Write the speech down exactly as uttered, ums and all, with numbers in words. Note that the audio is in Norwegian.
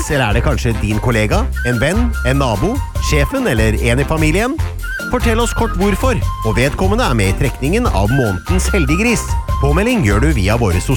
gris, eller er det kanskje din kollega, en venn, en nabo, sjefen eller en i familien? Fortell oss kort hvorfor, og vedkommende er med i trekningen av månedens heldiggris. Påmelding gjør du via våre sosiale